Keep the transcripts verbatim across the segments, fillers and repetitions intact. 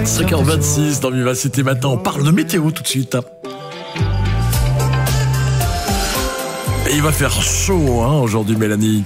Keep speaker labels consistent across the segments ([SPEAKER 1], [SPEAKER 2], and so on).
[SPEAKER 1] cinq heures vingt-six dans Vivacité Matin, on parle de météo tout de suite. Et il va faire chaud hein, aujourd'hui, Mélanie.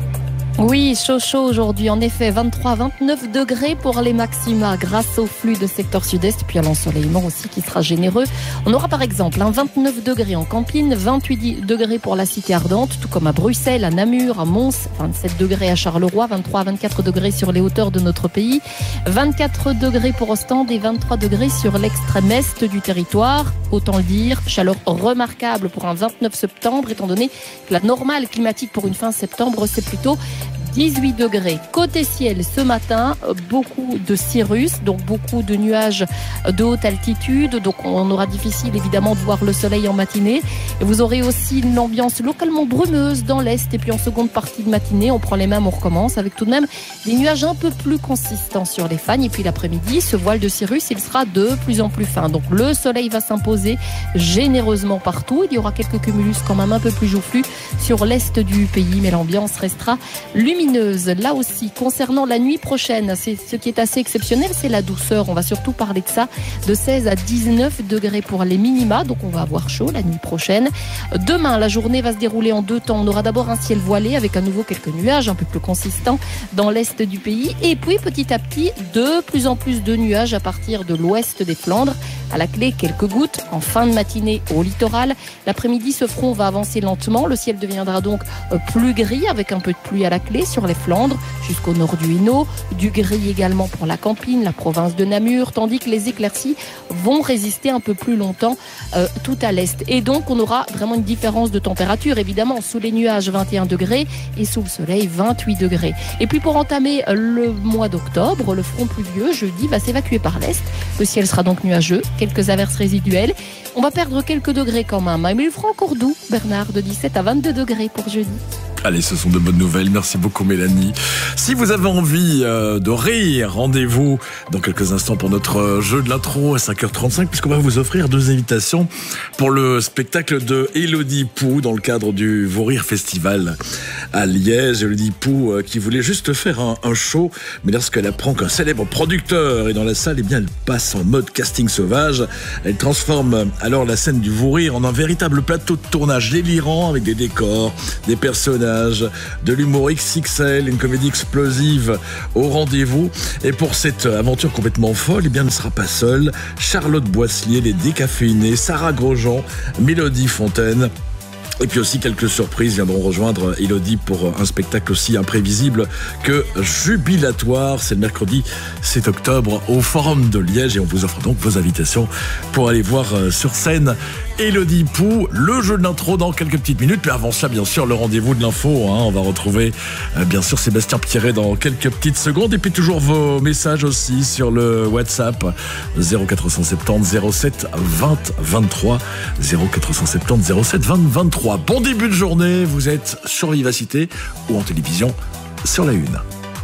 [SPEAKER 2] Oui, chaud chaud aujourd'hui, en effet, vingt-trois à vingt-neuf degrés pour les maxima grâce au flux de secteur sud-est et puis à l'ensoleillement aussi qui sera généreux. On aura par exemple un vingt-neuf degrés en Campine, vingt-huit degrés pour la cité ardente, tout comme à Bruxelles, à Namur, à Mons, vingt-sept degrés à Charleroi, vingt-trois à vingt-quatre degrés sur les hauteurs de notre pays, vingt-quatre degrés pour Ostende et vingt-trois degrés sur l'extrême est du territoire. Autant le dire, chaleur remarquable pour un vingt-neuf septembre, étant donné que la normale climatique pour une fin septembre, c'est plutôt dix-huit degrés. Côté ciel, ce matin, beaucoup de cirrus, donc beaucoup de nuages de haute altitude. Donc on aura difficile évidemment de voir le soleil en matinée. Et vous aurez aussi une ambiance localement brumeuse dans l'est. Et puis en seconde partie de matinée, on prend les mêmes, on recommence avec tout de même des nuages un peu plus consistants sur les fagnes. Et puis l'après-midi, ce voile de cirrus, il sera de plus en plus fin. Donc le soleil va s'imposer généreusement partout. Il y aura quelques cumulus quand même un peu plus joufflus sur l'est du pays, mais l'ambiance restera lumineuse. Là aussi, concernant la nuit prochaine, c'est ce qui est assez exceptionnel, c'est la douceur. On va surtout parler de ça, de seize à dix-neuf degrés pour les minima. Donc on va avoir chaud la nuit prochaine. Demain, la journée va se dérouler en deux temps. On aura d'abord un ciel voilé avec à nouveau quelques nuages un peu plus consistants dans l'est du pays. Et puis petit à petit, de plus en plus de nuages à partir de l'ouest des Flandres. À la clé, quelques gouttes en fin de matinée au littoral. L'après-midi, ce front va avancer lentement. Le ciel deviendra donc plus gris avec un peu de pluie à la clé sur les Flandres jusqu'au nord du Hainaut. Du gris également pour la Campine, la province de Namur, tandis que les éclaircies vont résister un peu plus longtemps euh, tout à l'est. Et donc, on aura vraiment une différence de température. Évidemment, sous les nuages, vingt et un degrés et sous le soleil, vingt-huit degrés. Et puis, pour entamer le mois d'octobre, le front pluvieux, jeudi, va s'évacuer par l'est. Le ciel sera donc nuageux. Quelques averses résiduelles. On va perdre quelques degrés quand même, mais il fera encore doux, Bernard, de dix-sept à vingt-deux degrés pour jeudi.
[SPEAKER 1] Allez, ce sont de bonnes nouvelles. Merci beaucoup, Mélanie. Si vous avez envie euh, de rire, rendez-vous dans quelques instants pour notre jeu de l'intro à cinq heures trente-cinq, puisqu'on va vous offrir deux invitations pour le spectacle de Élodie Pou dans le cadre du Vos Rires Festival à Liège. Élodie Pou euh, qui voulait juste faire un, un show, mais lorsqu'elle apprend qu'un célèbre producteur est dans la salle, eh bien, elle passe en mode casting sauvage. Elle transforme alors la scène du Vos Rires en un véritable plateau de tournage délirant avec des décors, des personnages, de l'humour X X L, une comédie explosive au rendez-vous. Et pour cette aventure complètement folle, eh bien, elle ne sera pas seule. Charlotte Boisselier, les Décaféinés, Sarah Grosjean, Mélodie Fontaine. Et puis aussi quelques surprises viendront rejoindre Élodie pour un spectacle aussi imprévisible que jubilatoire. C'est le mercredi sept octobre au Forum de Liège et on vous offre donc vos invitations pour aller voir sur scène Élodie Pou. Le jeu de l'intro dans quelques petites minutes. Mais avant cela, bien sûr, le rendez-vous de l'info. Hein. On va retrouver euh, bien sûr Sébastien Pierret dans quelques petites secondes. Et puis toujours vos messages aussi sur le WhatsApp zéro quatre cent soixante-dix zéro sept vingt vingt-trois zéro quatre cent soixante-dix zéro sept vingt vingt-trois. Bon début de journée, vous êtes sur Vivacité ou en télévision sur la une.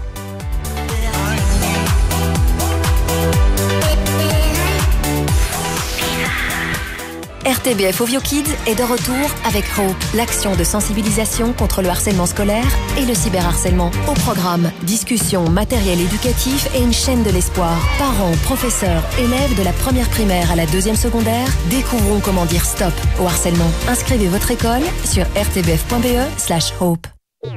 [SPEAKER 3] R T B F Ovio Kids est de retour avec Hope, l'action de sensibilisation contre le harcèlement scolaire et le cyberharcèlement. Au programme, discussion, matériel éducatif et une chaîne de l'espoir. Parents, professeurs, élèves de la première primaire à la deuxième secondaire, découvrons comment dire stop au harcèlement. Inscrivez votre école sur r t b f point b e slash hope.